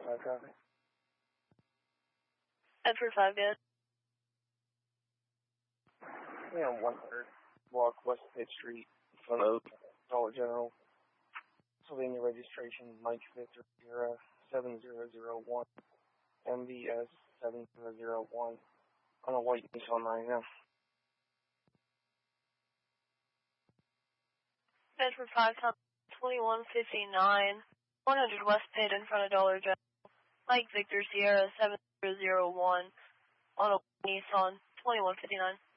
5 copy. Bedford 5, good. Yeah, 100 block West 5th Street, front of Dollar General. Pennsylvania registration, Mike Victor Sierra 7001, MVS 7001, on a white Nissan right now. Bedford 5, 2159, 100 West Pitt in front of Dollar General. Mike Victor Sierra 7001, on a Nissan 2159.